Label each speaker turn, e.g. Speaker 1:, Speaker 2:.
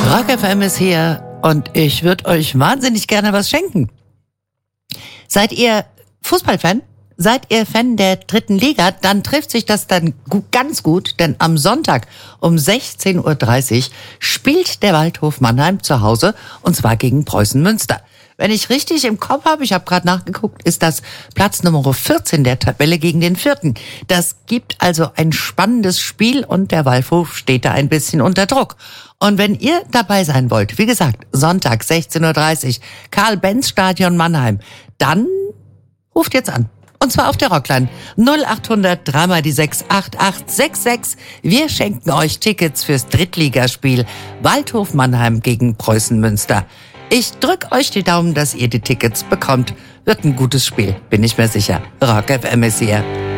Speaker 1: Rock FM ist hier und ich würde euch wahnsinnig gerne was schenken. Seid ihr Fußballfan? Seid ihr Fan der dritten Liga? Dann trifft sich das dann ganz gut, denn am Sonntag um 16:30 Uhr spielt der Waldhof Mannheim zu Hause und zwar gegen Preußen Münster. Wenn ich richtig im Kopf habe, ich habe gerade nachgeguckt, ist das Platz Nummer 14 der Tabelle gegen den 4. Das gibt also ein spannendes Spiel und der Waldhof steht da ein bisschen unter Druck. Und wenn ihr dabei sein wollt, wie gesagt, Sonntag 16:30 Uhr, Karl-Benz-Stadion Mannheim, dann ruft jetzt an. Und zwar auf der Rockline 0800 3 die 6 8866. Wir schenken euch Tickets fürs Drittligaspiel Waldhof Mannheim gegen Preußen Münster. Ich drück euch die Daumen, dass ihr die Tickets bekommt. Wird ein gutes Spiel, bin ich mir sicher. Rock FM ist hier.